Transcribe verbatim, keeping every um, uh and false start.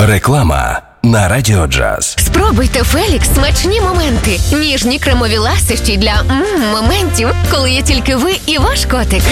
Реклама на Радіо Джаз. Спробуйте Фелікс смачні моменти. Ніжні кремові ласощі для м-м моментів, коли є тільки ви і ваш котик.